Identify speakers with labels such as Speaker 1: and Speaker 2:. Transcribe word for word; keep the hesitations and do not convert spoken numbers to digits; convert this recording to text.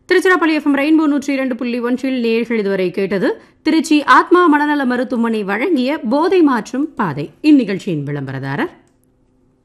Speaker 1: Tiruchirappalli FM rainbow நூற்றி இரண்டு புள்ளி ஒன்றில் நேர்கள் இதுவரை கேட்டது திருச்சி ஆத்மா மனநல மருத்துவமனை வழங்கிய போதை மாற்றும் பாதை. இந்நிகழ்ச்சியின் விளம்பரதாரர்